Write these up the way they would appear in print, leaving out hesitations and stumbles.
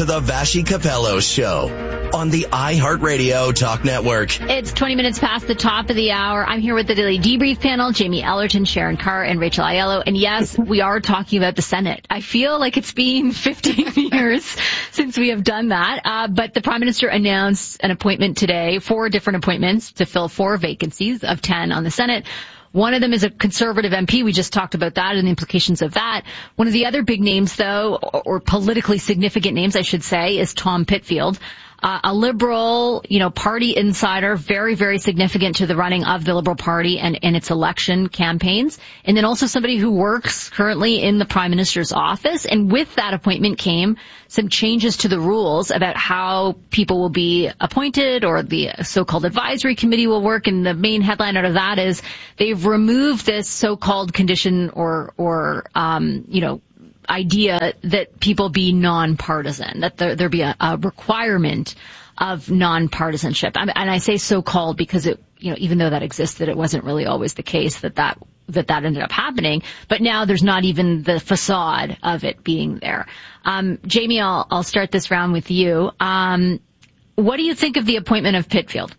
to the Vashi Capello Show on the iHeartRadio Talk Network. It's 20 minutes past the top of the hour. I'm here with the Daily Debrief panel, Jamie Ellerton, Sharon Carr, and Rachel Aiello. And yes, we are talking about the Senate. I feel like it's been 15 years since we have done that. But the Prime Minister announced an appointment today, 4 different appointments to fill 4 vacancies of 10 on the Senate. One of them is a Conservative MP. We just talked about that and the implications of that. One of the other big names, though, or politically significant names, I should say, is Tom Pitfield. A Liberal, party insider, very, very significant to the running of the Liberal Party and its election campaigns. And then also somebody who works currently in the Prime Minister's office. And with that appointment came some changes to the rules about how people will be appointed or the so-called advisory committee will work. And the main headline out of that is they've removed this so-called condition or idea that people be nonpartisan, that there be a requirement of nonpartisanship. And I say so-called because it, even though that existed, it wasn't really always the case that ended up happening. But now there's not even the facade of it being there. Jamie, I'll start this round with you. What do you think of the appointment of Pitfield?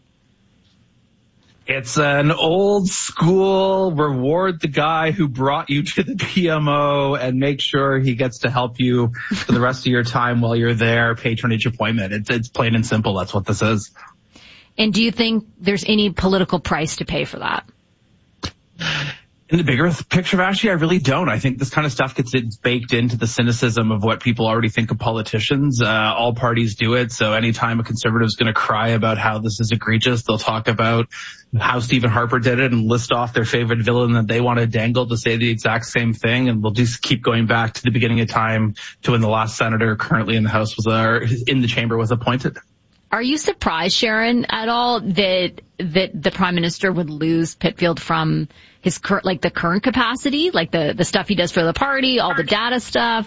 It's an old school reward the guy who brought you to the PMO and make sure he gets to help you for the rest of your time while you're there, patronage appointment. It's plain and simple. That's what this is. And do you think there's any political price to pay for that? In the bigger picture, Vashi, I really don't. I think this kind of stuff gets baked into the cynicism of what people already think of politicians. All parties do it. So anytime a conservative is going to cry about how this is egregious, they'll talk about how Stephen Harper did it and list off their favorite villain that they want to dangle to say the exact same thing. And we'll just keep going back to the beginning of time to when the last senator currently in the House in the chamber was appointed. Are you surprised, Sharon, at all that the Prime Minister would lose Pitfield from his the current capacity, like the stuff he does for the party, all the data stuff,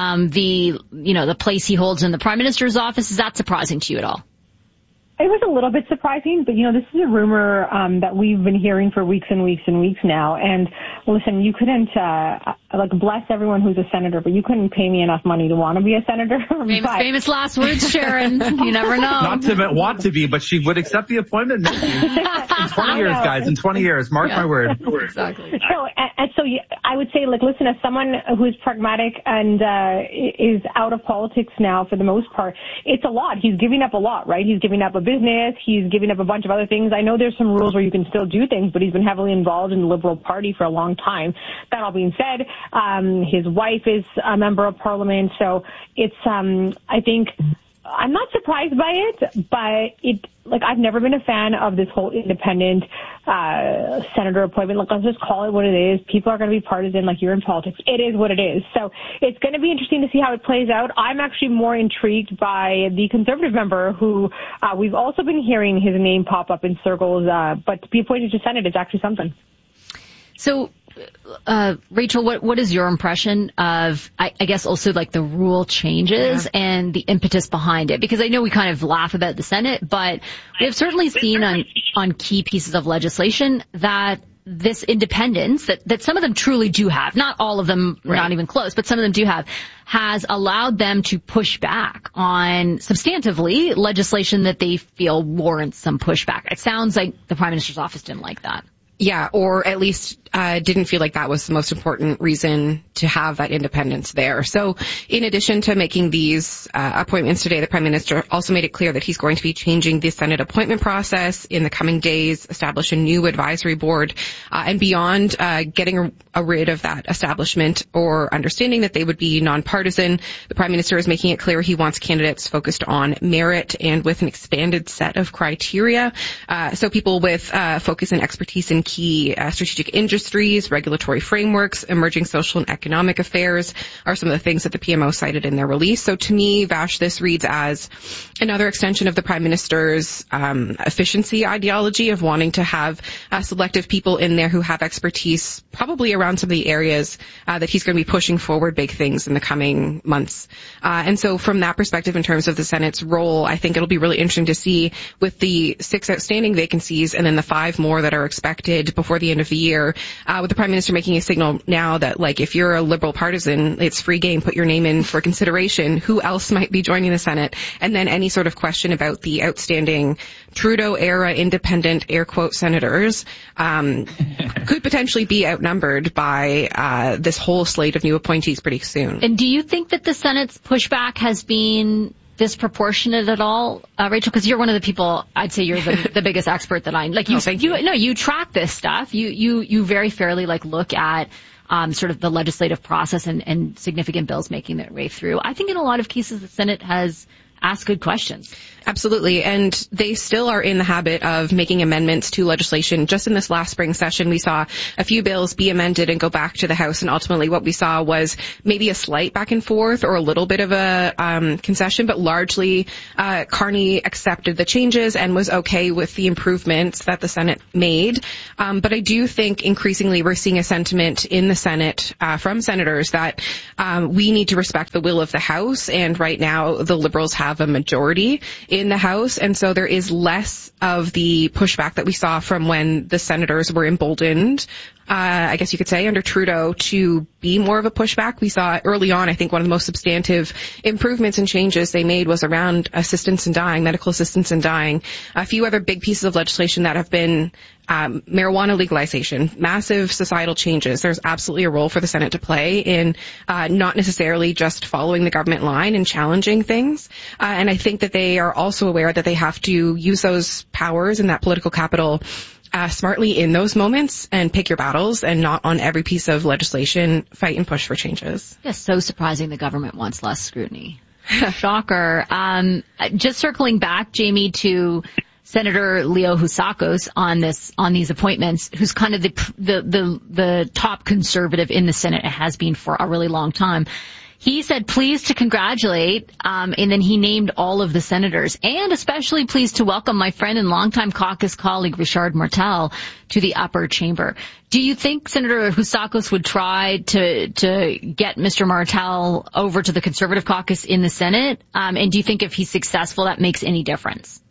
the place he holds in the Prime Minister's office? Is that surprising to you at all? It was a little bit surprising, but, this is a rumor that we've been hearing for weeks and weeks and weeks now. And listen, you couldn't, bless everyone who's a senator, but you couldn't pay me enough money to want to be a senater. Famous last words, Sharon. You never know. Not to want to be, but she would accept the appointment. Maybe. In 20 years, guys, in 20 years. Mark my word. Exactly. So I would say, listen, as someone who is pragmatic and is out of politics now for the most part, it's a lot. He's giving up a lot, right? He's giving up a business. He's giving up a bunch of other things. I know there's some rules where you can still do things, but he's been heavily involved in the Liberal Party for a long time. That all being said, his wife is a member of Parliament, so it's, I think, I'm not surprised by it, but I've never been a fan of this whole independent senator appointment. Let's just call it what it is. People are going to be partisan like you're in politics. It is what it is. So it's going to be interesting to see how it plays out. I'm actually more intrigued by the Conservative member who we've also been hearing his name pop up in circles, but to be appointed to Senate is actually something. So, Rachel, what is your impression of, I guess, also the rule changes and the impetus behind it? Because I know we kind of laugh about the Senate, but we have certainly seen on key pieces of legislation that this independence that some of them truly do have, not all of them, right, not even close, but some of them do have, has allowed them to push back on substantively legislation that they feel warrants some pushback. It sounds like the Prime Minister's office didn't like that. Yeah, or at least didn't feel like that was the most important reason to have that independence there. So in addition to making these appointments today, the Prime Minister also made it clear that he's going to be changing the Senate appointment process in the coming days, establish a new advisory board, and beyond getting rid of that establishment or understanding that they would be nonpartisan, the Prime Minister is making it clear he wants candidates focused on merit and with an expanded set of criteria. So people with focus and expertise in key strategic industries, regulatory frameworks, emerging social and economic affairs are some of the things that the PMO cited in their release. So to me, Vash, this reads as another extension of the Prime Minister's efficiency ideology of wanting to have selective people in there who have expertise probably around some of the areas that he's going to be pushing forward big things in the coming months. And so from that perspective, in terms of the Senate's role, I think it'll be really interesting to see with the 6 outstanding vacancies and then the 5 more that are expected decided before the end of the year, with the Prime Minister making a signal now that, like, if you're a Liberal partisan, it's free game, put your name in for consideration. Who else might be joining the Senate? And then any sort of question about the outstanding Trudeau-era independent, air quote, senators could potentially be outnumbered by this whole slate of new appointees pretty soon. And do you think that the Senate's pushback has been disproportionate at all, Rachel? Because you're one of the people, I'd say you're the biggest expert that I like. You track this stuff. You very fairly look at sort of the legislative process and significant bills making their way through. I think in a lot of cases the Senate has asked good questions. Absolutely. And they still are in the habit of making amendments to legislation. Just in this last spring session, we saw a few bills be amended and go back to the House. And ultimately what we saw was maybe a slight back and forth or a little bit of a concession, but largely Carney accepted the changes and was okay with the improvements that the Senate made. But I do think increasingly we're seeing a sentiment in the Senate from senators that we need to respect the will of the House. And right now the Liberals have a majority in the House, and so there is less of the pushback that we saw from when the senators were emboldened, I guess you could say, under Trudeau to be more of a pushback. We saw early on, I think one of the most substantive improvements and changes they made was around assistance in dying, medical assistance in dying. A few other big pieces of legislation that have been marijuana legalization, massive societal changes. There's absolutely a role for the Senate to play in not necessarily just following the government line and challenging things. And I think that they are also aware that they have to use those powers and that political capital smartly in those moments and pick your battles and not on every piece of legislation fight and push for changes. It's so surprising the government wants less scrutiny. Shocker. Just circling back, Jamie, to Senator Leo Housakos on these appointments, who's kind of the top conservative in the Senate. It has been for a really long time. He said pleased to congratulate, and then he named all of the senators, and especially pleased to welcome my friend and longtime caucus colleague Richard Martel to the upper chamber. Do you think Senator Housakos would try to get Mr. Martel over to the Conservative caucus in the Senate? And do you think if he's successful, that makes any difference?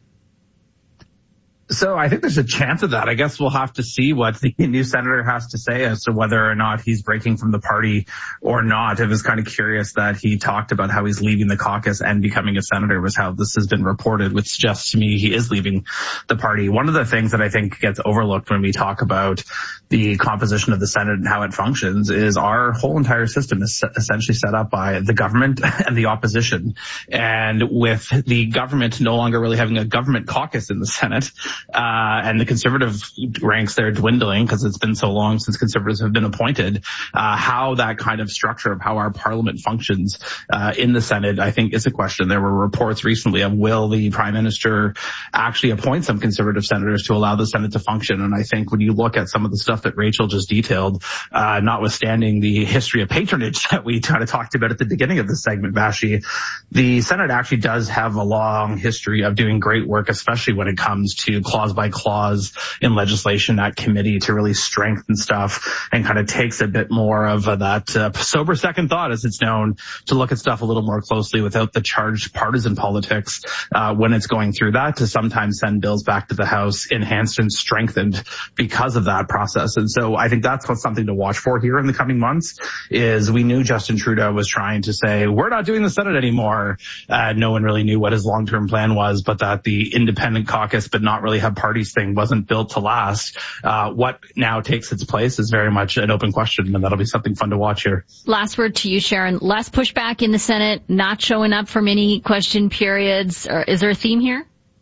So I think there's a chance of that. I guess we'll have to see what the new senator has to say as to whether or not he's breaking from the party or not. It was kind of curious that he talked about how he's leaving the caucus and becoming a senator, was how this has been reported, which suggests to me he is leaving the party. One of the things that I think gets overlooked when we talk about the composition of the Senate and how it functions is our whole entire system is essentially set up by the government and the opposition. And with the government no longer really having a government caucus in the Senate, and the Conservative ranks there dwindling because it's been so long since Conservatives have been appointed, how that kind of structure of how our parliament functions in the Senate, I think, is a question. There were reports recently of will the Prime Minister actually appoint some Conservative senators to allow the Senate to function. And I think when you look at some of the stuff that Rachel just detailed, notwithstanding the history of patronage that we kind of talked about at the beginning of this segment, Vashi, the Senate actually does have a long history of doing great work, especially when it comes to clause by clause in legislation at committee to really strengthen stuff, and kind of takes a bit more of that sober second thought, as it's known, to look at stuff a little more closely without the charged partisan politics when it's going through that, to sometimes send bills back to the House enhanced and strengthened because of that process. And so I think that's something to watch for here in the coming months. Is we knew Justin Trudeau was trying to say, we're not doing the Senate anymore. No one really knew what his long-term plan was, but that the independent caucus but not really have parties thing wasn't built to last. What now takes its place is very much an open question, and that'll be something fun to watch here. Last word to you, Sharon. Less pushback in the Senate, not showing up for many question periods. Or is there a theme here?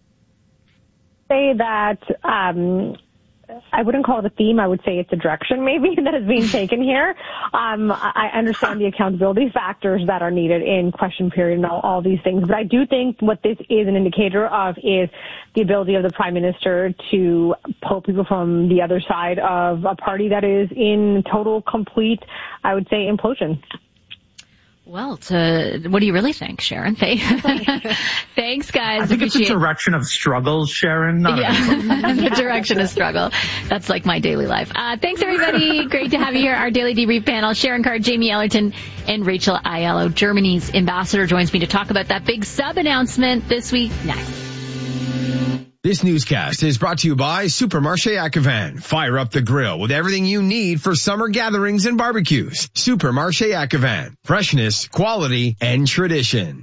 Say that I wouldn't call it a theme. I would say it's a direction maybe that is being taken here. I understand the accountability factors that are needed in question period and all these things. But I do think what this is an indicator of is the ability of the Prime Minister to pull people from the other side of a party that is in total, complete, I would say, implosion. Well, what do you really think, Sharon? Thanks, guys. I think it's a direction of struggle, Sharon. The direction of struggle. That's like my daily life. Thanks, everybody. Great to have you here. Our daily debrief panel, Sharon Carr, Jamie Ellerton, and Rachel Aiello. Germany's ambassador joins me to talk about that big sub announcement this week. Next. This newscast is brought to you by Supermarché Acquevin. Fire up the grill with everything you need for summer gatherings and barbecues. Supermarché Acquevin. Freshness, quality, and tradition.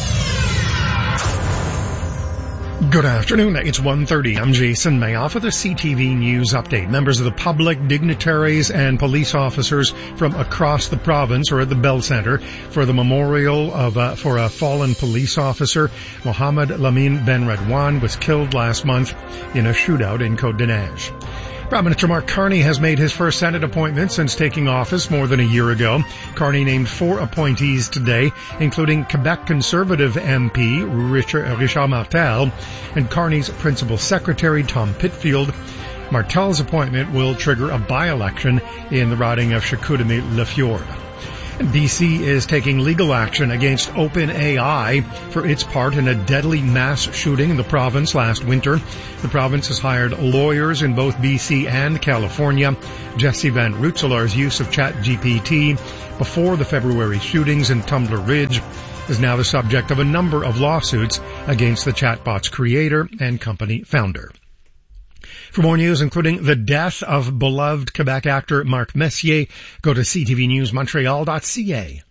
Good afternoon. It's 1:30. I'm Jason Mayoff with a CTV News update. Members of the public, dignitaries, and police officers from across the province are at the Bell Centre for the memorial for a fallen police officer. Mohammed Lamin Ben Redwan was killed last month in a shootout in Côte-des-Neiges. Prime Minister Mark Carney has made his first Senate appointment since taking office more than a year ago. Carney named 4 appointees today, including Quebec Conservative MP Richard Martel and Carney's principal secretary Tom Pitfield. Martel's appointment will trigger a by-election in the riding of Chicoutimi-Le-Fjord. BC is taking legal action against OpenAI for its part in a deadly mass shooting in the province last winter. The province has hired lawyers in both BC and California. Jesse Van Rutzelar's use of ChatGPT before the February shootings in Tumbler Ridge is now the subject of a number of lawsuits against the chatbot's creator and company founder. For more news, including the death of beloved Quebec actor Marc Messier, go to ctvnewsmontreal.ca.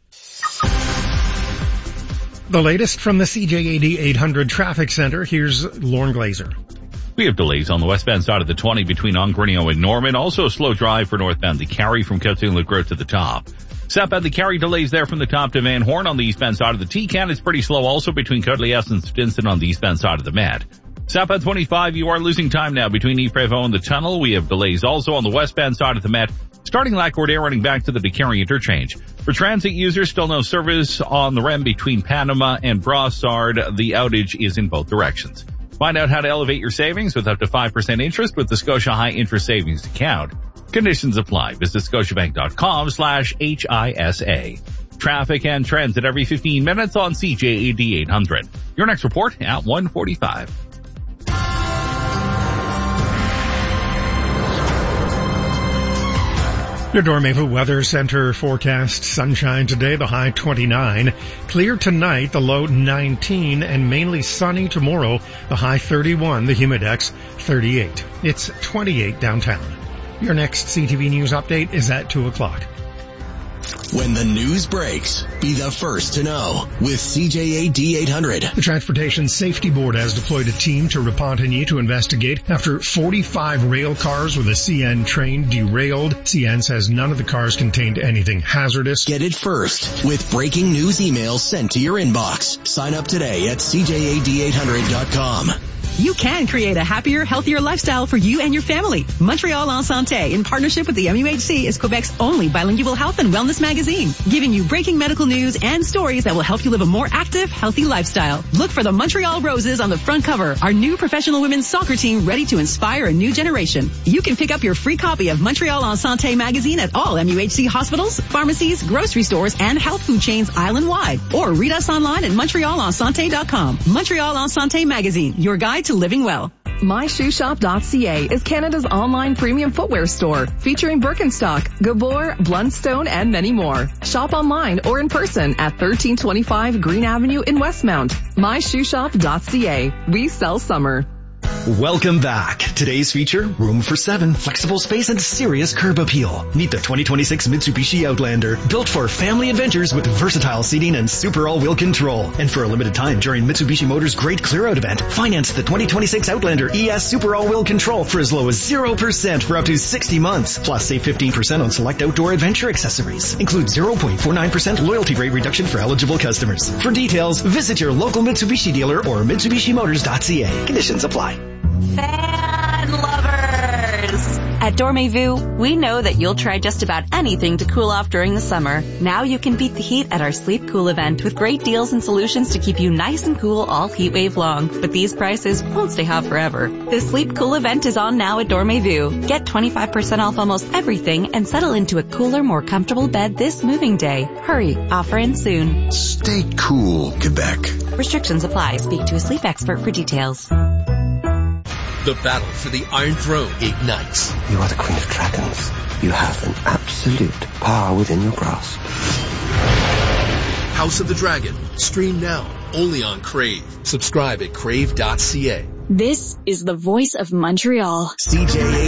The latest from the CJAD 800 Traffic Center. Here's Lauren Glazer. We have delays on the westbound side of the 20 between Ongrenio and Norman. Also a slow drive for northbound the Carry from Côte-Saint-Luc to the top. Southbound the Carry delays there from the top to Van Horn on the eastbound side of the T-Can. It's pretty slow also between Côte-Liesse and Stinson on the eastbound side of the Met. Southbound 25, you are losing time now between Yves-Prévost and the tunnel. We have delays also on the westbound side of the Met, starting Lac-Cordaire running back to the DeCarry interchange. For transit users, still no service on the REM between Panama and Brossard. The outage is in both directions. Find out how to elevate your savings with up to 5% interest with the Scotia High Interest Savings Account. Conditions apply. Visit scotiabank.com/HISA. Traffic and transit every 15 minutes on CJAD 800. Your next report at 1:45. Your Dormez-vous Weather Center forecast: sunshine today, the high 29. Clear tonight, the low 19. And mainly sunny tomorrow, the high 31. The humidex 38. It's 28 downtown. Your next CTV News update is at 2 o'clock. When the news breaks, be the first to know with CJAD 800. The Transportation Safety Board has deployed a team to Repentigny to investigate after 45 rail cars with a CN train derailed. CN says none of the cars contained anything hazardous. Get it first with breaking news emails sent to your inbox. Sign up today at CJAD800.com. You can create a happier, healthier lifestyle for you and your family. Montreal en Santé, in partnership with the MUHC, is Quebec's only bilingual health and wellness magazine, giving you breaking medical news and stories that will help you live a more active, healthy lifestyle. Look for the Montreal Roses on the front cover, our new professional women's soccer team ready to inspire a new generation. You can pick up your free copy of Montreal en Santé magazine at all MUHC hospitals, pharmacies, grocery stores, and health food chains island-wide. Or read us online at MontrealEnSanté.com. Montreal en Santé magazine, your guide to living well. MyShoeShop.ca is Canada's online premium footwear store, featuring Birkenstock, Gabor, Blundstone, and many more. Shop online or in person at 1325 Green Avenue in Westmount. MyShoeShop.ca. We sell summer. Welcome back. Today's feature, room for 7, flexible space and serious curb appeal. Meet the 2026 Mitsubishi Outlander, built for family adventures with versatile seating and super all-wheel control. And for a limited time during Mitsubishi Motors' Great Clear-Out event, finance the 2026 Outlander ES Super All-Wheel Control for as low as 0% for up to 60 months. Plus, save 15% on select outdoor adventure accessories. Include 0.49% loyalty rate reduction for eligible customers. For details, visit your local Mitsubishi dealer or MitsubishiMotors.ca. Conditions apply. Fan lovers! At Dormez-vous, we know that you'll try just about anything to cool off during the summer. Now you can beat the heat at our Sleep Cool event with great deals and solutions to keep you nice and cool all heat wave long. But these prices won't stay hot forever. The Sleep Cool event is on now at Dormez-vous. Get 25% off almost everything and settle into a cooler, more comfortable bed this moving day. Hurry, offer ends soon. Stay cool, Quebec. Restrictions apply. Speak to a sleep expert for details. The battle for the Iron Throne ignites. You are the Queen of Dragons. You have an absolute power within your grasp. House of the Dragon. Stream now. Only on Crave. Subscribe at crave.ca. This is the voice of Montreal. CJA